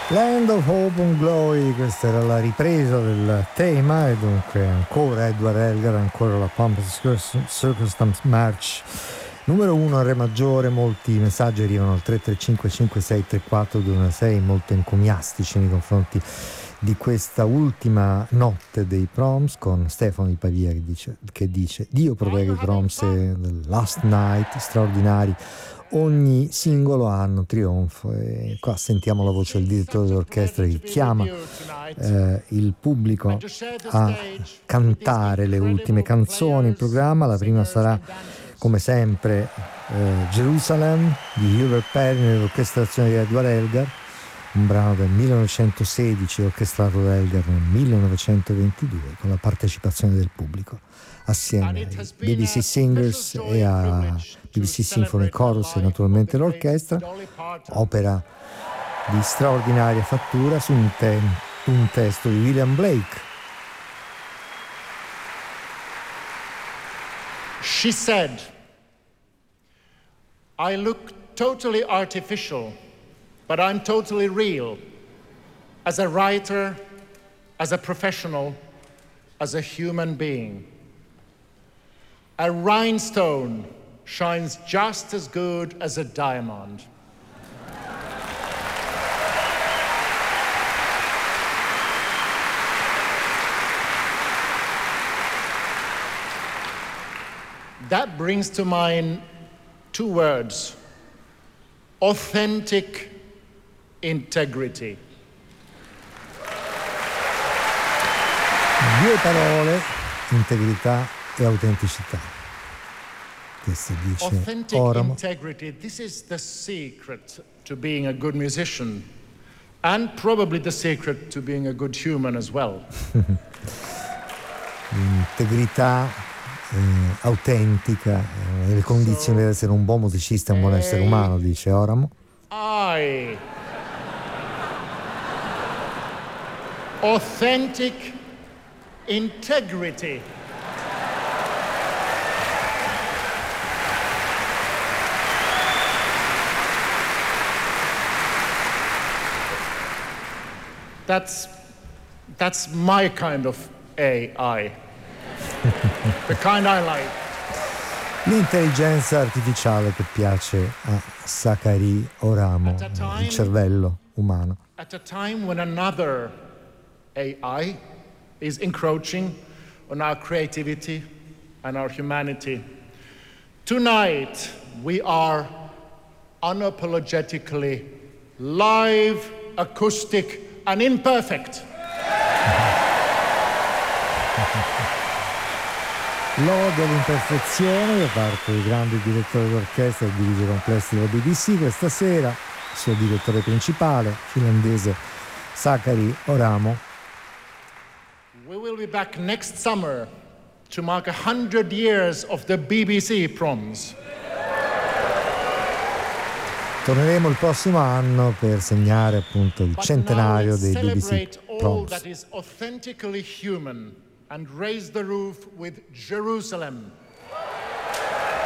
Land of Hope and Glory, questa era la ripresa del tema, e dunque ancora Edward Elgar, ancora la Pomp Circumstance March numero 1 a Re maggiore. Molti messaggi arrivano al 335 5634 216, molto encomiastici nei confronti di questa ultima notte dei Proms, con Stefano di Pavia che dice Dio protegge i Proms, The Last Night, straordinari, ogni singolo anno trionfo. E qua sentiamo la voce del direttore dell'orchestra che chiama il pubblico a cantare le ultime canzoni in programma. La prima sarà, come sempre, Jerusalem di Hubert Perry nell'orchestrazione di Edward Elgar, un brano del 1916 orchestrato da Elgar nel 1922 con la partecipazione del pubblico assieme ai BBC Singers e a BBC Symphony Chorus e naturalmente l'orchestra. Opera di straordinaria fattura su un testo di William Blake. She said, I look totally artificial, but I'm totally real, as a writer, as a professional, as a human being. A rhinestone shines just as good as a diamond. That brings to mind two words: authentic integrity. Due parole, integrità e autenticità. Questo dice Authentic Oramo. integrity, this is the secret to being a good musician, and probably the secret to being a good human as well. L'integrità autentica, le condizioni per essere un buon musicista e un buon essere umano, dice Oramo. Authentic integrity. That's my kind of AI. The kind I like. L'intelligenza artificiale che piace a Zachary Oramo, il cervello umano. At a time when another AI is encroaching on our creativity and our humanity, tonight we are unapologetically live, acoustic, and imperfect. Lode all'imperfezione da parte del grande direttore d'orchestra e dirige complessi della BBC. Questa sera il suo direttore principale, finlandese Zachary Oramo. We will be back next summer to mark 100 years of the BBC Proms. Torneremo il prossimo anno per segnare appunto il centenario dei BBC all that Proms. is authentically human and raise the roof with Jerusalem.